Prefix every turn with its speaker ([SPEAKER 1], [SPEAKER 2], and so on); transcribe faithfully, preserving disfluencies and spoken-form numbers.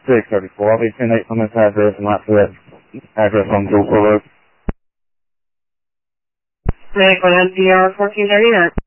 [SPEAKER 1] six thirty-four. I'll be ten eight on this address and not to that address on Joe Road.
[SPEAKER 2] Medical N P R fourteen thirty-nine.